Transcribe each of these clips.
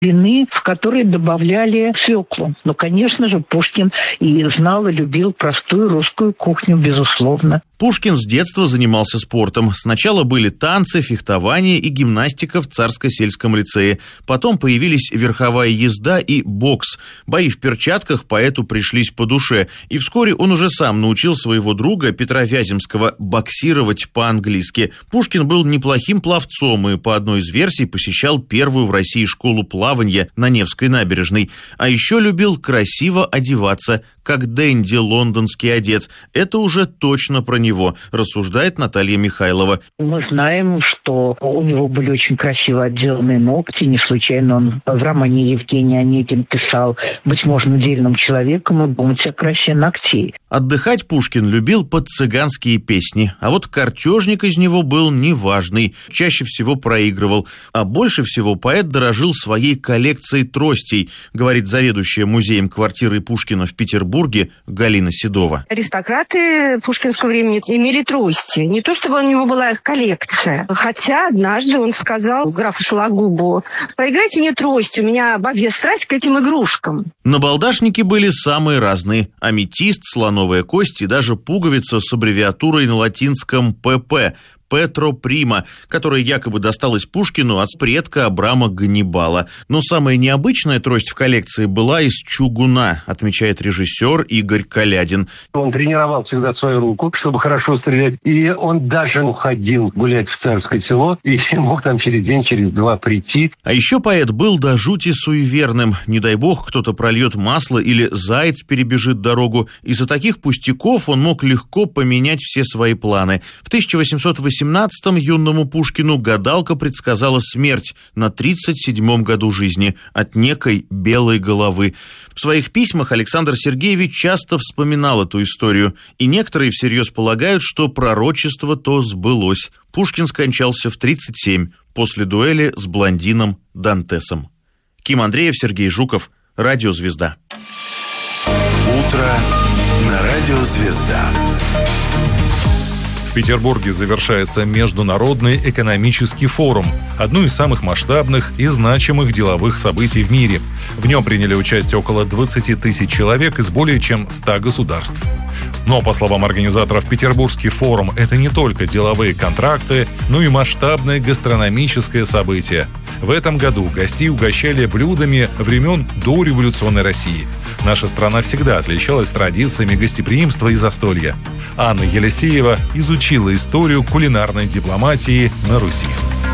блины, в которые добавляли свеклу. Но, конечно же, Пушкин и знал, и любил простую русскую кухню, безусловно. Пушкин с детства занимался спортом. Сначала были танцы, фехтование и гимнастика в Царско-сельском лицее. Потом появились верховая езда и бокс. Бои в перчатках поэту пришлись по душе. И вскоре он уже сам научил своего друга Петра Вяземского боксировать по-английски. Пушкин был неплохим пловцом и, по одной из версий, посещал первую в России школу плавания на Невской набережной. А еще любил красиво одеваться, как денди лондонский одет. Это уже точно про него, рассуждает Наталья Михайлова. Мы знаем, что у него были очень красиво отделанные ногти. Не случайно он в романе Евгений Онегин писал: «Быть можно удельным человеком и думать о красе ногтей». Отдыхать Пушкин любил под цыганские песни, а вот картежник из него был неважный, чаще всего проигрывал. А больше всего поэт дорожил своей коллекцией тростей, говорит заведующая музеем квартиры Пушкина в Петербурге Галина Седова. Аристократы пушкинского времени имели трости. Не то чтобы у него была их коллекция. Хотя однажды он сказал графу Сологубу: «Поиграйте мне трость, у меня бабья страсть к этим игрушкам». Набалдашники были самые разные. Аметист, слоновая кость и даже пуговица с аббревиатурой на латинском «ПП». Петро Прима, которая якобы досталась Пушкину от предка Абрама Ганнибала. Но самая необычная трость в коллекции была из чугуна, отмечает режиссер Игорь Калядин. Он тренировал всегда свою руку, чтобы хорошо стрелять. И он даже уходил гулять в Царское Село и мог там через день, через два прийти. А еще поэт был до жути суеверным. Не дай бог, кто-то прольет масло или заяц перебежит дорогу. Из-за таких пустяков он мог легко поменять все свои планы. В 1818-м юному Пушкину гадалка предсказала смерть на 37-м году жизни от некой белой головы. В своих письмах Александр Сергеевич часто вспоминал эту историю, и некоторые всерьез полагают, что пророчество то сбылось. Пушкин скончался в 37 после дуэли с блондином Дантесом. Ким Андреев, Сергей Жуков, Радио Звезда. Утро на Радио Звезда. В Петербурге завершается Международный экономический форум, одно из самых масштабных и значимых деловых событий в мире. В нем приняли участие около 20 тысяч человек из более чем 100 государств. Но, по словам организаторов, Петербургский форум – это не только деловые контракты, но и масштабное гастрономическое событие. В этом году гостей угощали блюдами времен дореволюционной России. Наша страна всегда отличалась традициями гостеприимства и застолья. Анна Елисеева изучила историю кулинарной дипломатии на Руси.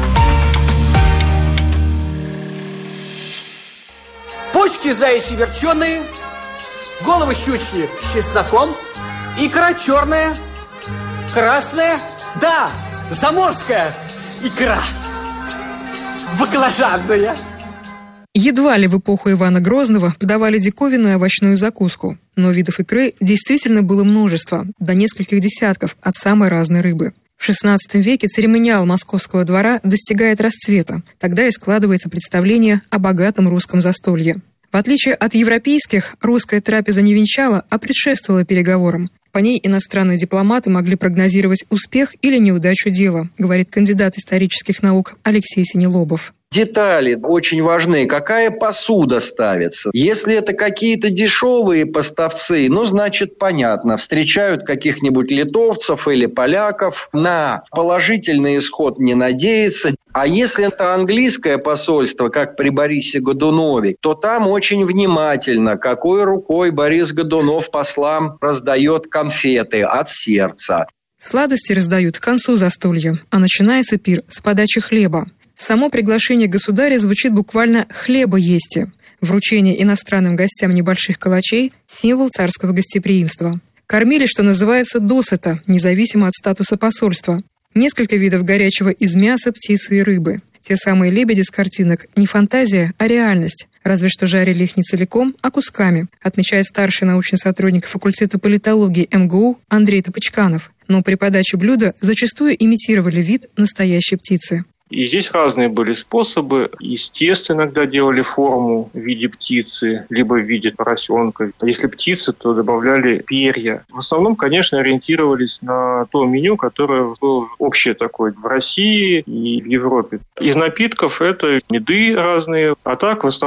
Почки заячьи верченые, головы щучьи с чесноком, икра черная, красная, да, заморская икра, баклажанная. Едва ли в эпоху Ивана Грозного подавали диковинную овощную закуску, но видов икры действительно было множество, до нескольких десятков от самой разной рыбы. В XVI веке церемониал московского двора достигает расцвета, тогда и складывается представление о богатом русском застолье. В отличие от европейских, русская трапеза не венчала, а предшествовала переговорам. По ней иностранные дипломаты могли прогнозировать успех или неудачу дела, говорит кандидат исторических наук Алексей Синелобов. Детали очень важны. Какая посуда ставится? Если это какие-то дешевые поставцы, значит, понятно, встречают каких-нибудь литовцев или поляков, на положительный исход не надеются. А если это английское посольство, как при Борисе Годунове, то там очень внимательно, какой рукой Борис Годунов послам раздает конфеты от сердца. Сладости раздают к концу застолья, а начинается пир с подачи хлеба. Само приглашение государя звучит буквально «хлеба есте». Вручение иностранным гостям небольших калачей – символ царского гостеприимства. Кормили, что называется, досыта, независимо от статуса посольства. Несколько видов горячего из мяса, птицы и рыбы. Те самые лебеди с картинок – не фантазия, а реальность. Разве что жарили их не целиком, а кусками, отмечает старший научный сотрудник факультета политологии МГУ Андрей Топочканов. Но при подаче блюда зачастую имитировали вид настоящей птицы. И здесь разные были способы. Из теста иногда делали форму в виде птицы, либо в виде поросенка. Если птица, то добавляли перья. В основном, конечно, ориентировались на то меню, которое было общее такое в России и в Европе. Из напитков это меды разные, а так в основном